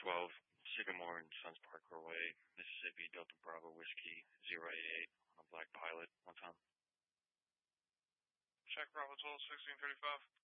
12, Sycamore and Sons Parker Way, Mississippi, Delta Bravo Whiskey 088 on a black pilot. One time. Check Bravo 12, 1635.